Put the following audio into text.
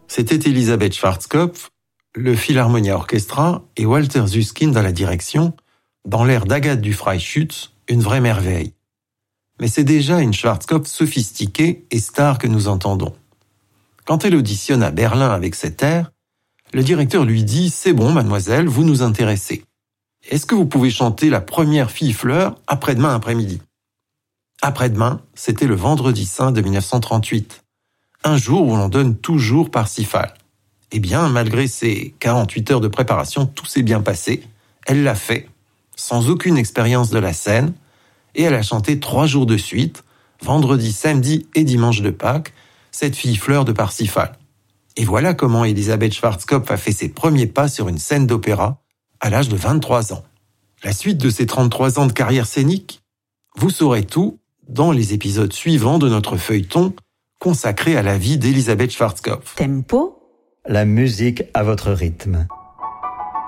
c'était Elisabeth Schwarzkopf, le Philharmonia Orchestra et Walter Susskind à la direction, dans l'air d'Agathe du Freischütz, une vraie merveille. Mais c'est déjà une Schwarzkopf sophistiquée et star que nous entendons. Quand elle auditionne à Berlin avec cet air, le directeur lui dit « C'est bon, mademoiselle, vous nous intéressez. Est-ce que vous pouvez chanter la première Fille-Fleur après-demain après-midi ?» Après-demain, c'était le Vendredi Saint de 1938. Un jour où l'on donne toujours Parsifal. Eh bien, malgré ses 48 heures de préparation, tout s'est bien passé. Elle l'a fait, sans aucune expérience de la scène, et elle a chanté 3 jours de suite, vendredi, samedi et dimanche de Pâques, cette Fille-Fleur de Parsifal. Et voilà comment Elisabeth Schwarzkopf a fait ses premiers pas sur une scène d'opéra à l'âge de 23 ans. La suite de ses 33 ans de carrière scénique, vous saurez tout dans les épisodes suivants de notre feuilleton consacré à la vie d'Elisabeth Schwarzkopf. Tempo. La musique à votre rythme.